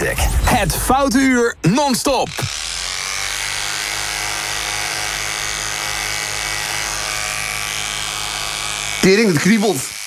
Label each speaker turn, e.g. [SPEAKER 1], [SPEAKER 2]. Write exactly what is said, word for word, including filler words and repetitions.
[SPEAKER 1] Music. Het Foute Uur non-stop.
[SPEAKER 2] Tering, het kriebelt.